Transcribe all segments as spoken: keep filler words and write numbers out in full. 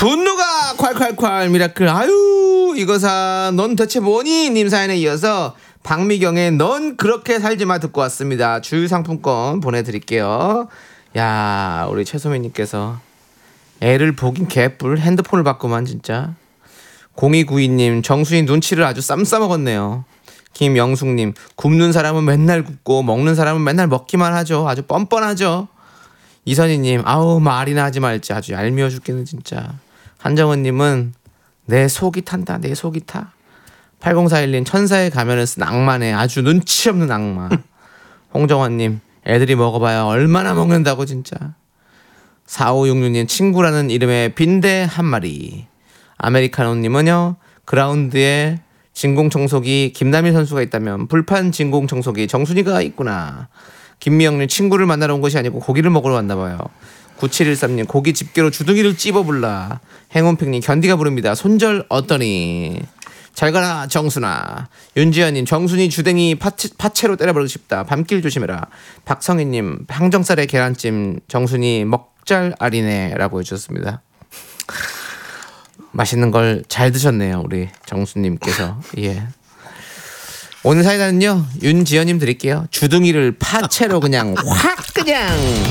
분노가 콸콸콸 미라클 아유 이거사 넌 대체 뭐니 님 사연에 이어서 박미경의 넌 그렇게 살지마 듣고 왔습니다. 주유상품권 보내드릴게요. 야 우리 최소민님께서 애를 보긴 개뿔 핸드폰을 받고만 진짜. 공이구이 님 정수인 눈치를 아주 쌈 싸먹었네요. 김영숙님 굽는 사람은 맨날 굽고 먹는 사람은 맨날 먹기만 하죠. 아주 뻔뻔하죠. 이선희님 아우 말이나 하지 말지 아주 얄미워 죽겠네 진짜. 한정은님은 내 속이 탄다 내 속이 타. 팔공사일 님 천사의 가면을 쓴 악마네 아주 눈치 없는 악마. 홍정환님 애들이 먹어봐야 얼마나 먹는다고 진짜. 사오육육 님 친구라는 이름의 빈대 한 마리. 아메리카노님은요 그라운드에 진공청소기 김남일 선수가 있다면 불판 진공청소기 정순이가 있구나. 김미영님 친구를 만나러 온 것이 아니고 고기를 먹으러 왔나봐요. 구칠일삼 님 고기 집게로 주둥이를 찝어불라. 행운팽님 견디가 부릅니다. 손절 어떠니. 잘 가라 정순아. 윤지연님 정순이 주댕이 파채, 파채로 때려버리고 싶다. 밤길 조심해라. 박성희님 항정살에 계란찜 정순이 먹잘 아리네 라고 해주셨습니다. 맛있는 걸 잘 드셨네요 우리 정수님께서. 예. 오늘 사연은요 윤지연님 드릴게요. 주둥이를 파채로 그냥 확 그냥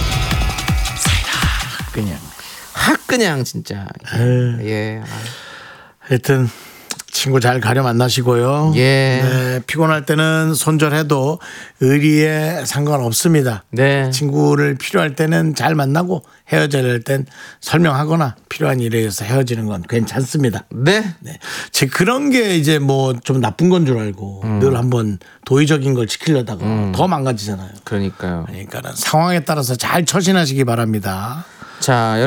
그냥 확 그냥 진짜. 예. 예. 하여튼 친구 잘 가려 만나시고요. 예. 네, 피곤할 때는 손절해도 의리에 상관없습니다. 네. 친구를 필요할 때는 잘 만나고 헤어져야 할 땐 설명하거나 필요한 일에 의해서 헤어지는 건 괜찮습니다. 네. 네. 제 그런 게 이제 뭐 좀 나쁜 건 줄 알고 음. 늘 한번 도의적인 걸 지키려다가 음. 더 망가지잖아요. 그러니까요. 그러니까는 상황에 따라서 잘 처신하시기 바랍니다. 자,